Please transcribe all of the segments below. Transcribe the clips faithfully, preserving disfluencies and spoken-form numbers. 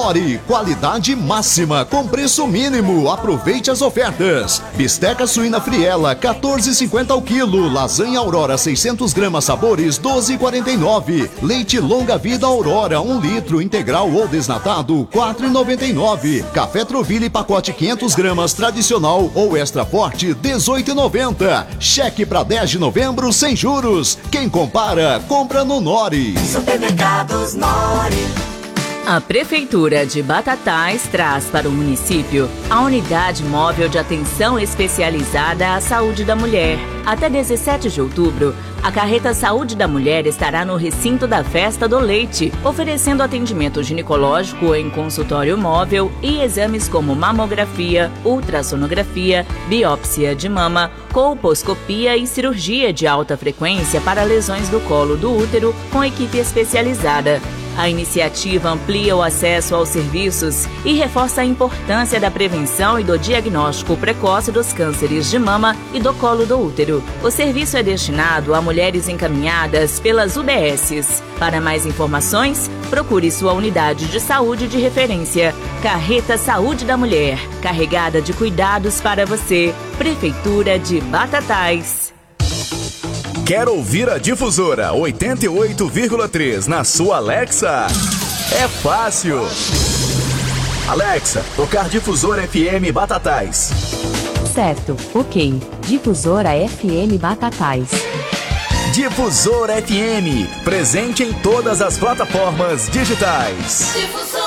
Nori, qualidade máxima com preço mínimo. Aproveite as ofertas. Bisteca suína friela, quatorze e cinquenta ao quilo. Lasanha Aurora, seiscentos gramas sabores, doze e quarenta e nove. Leite longa vida Aurora, um litro, integral ou desnatado, quatro e noventa e nove. Café Troville, pacote quinhentas gramas, tradicional ou extra forte, dezoito e noventa. Cheque para dez de novembro sem juros. Quem compara, compra no Nori. Supermercados Nori. A Prefeitura de Batatais traz para o município a Unidade Móvel de Atenção Especializada à Saúde da Mulher. Até dezessete de outubro, a Carreta Saúde da Mulher estará no recinto da Festa do Leite, oferecendo atendimento ginecológico em consultório móvel e exames como mamografia, ultrassonografia, biópsia de mama, colposcopia e cirurgia de alta frequência para lesões do colo do útero com equipe especializada. A iniciativa amplia o acesso aos serviços e reforça a importância da prevenção e do diagnóstico precoce dos cânceres de mama e do colo do útero. O serviço é destinado a mulheres encaminhadas pelas U B Ss. Para mais informações, procure sua unidade de saúde de referência. Carreta Saúde da Mulher, carregada de cuidados para você. Prefeitura de Batatais. Quer ouvir a Difusora oitenta e oito vírgula três na sua Alexa? É fácil. Alexa, tocar Difusora F M Batatais. Certo, ok. Difusora F M Batatais. Difusora F M, presente em todas as plataformas digitais. Difusora.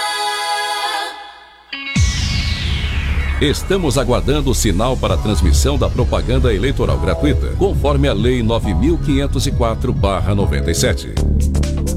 Estamos aguardando o sinal para a transmissão da propaganda eleitoral gratuita, conforme a Lei nove mil quinhentos e quatro barra noventa e sete.